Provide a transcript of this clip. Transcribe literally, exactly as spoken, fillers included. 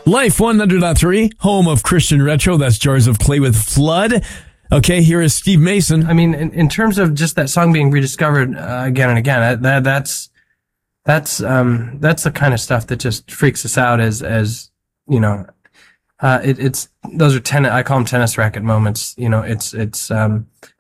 Life one hundred point three, home of Christian Retro. That's Jars of Clay with Flood. Okay, here is Steve Mason. I mean, in, in terms of just that song being rediscovered uh, again and again, that that's that's um that's the kind of stuff that just freaks us out. As as you know, uh, it, it's those are tennis. I call them tennis racket moments. You know, it's it's um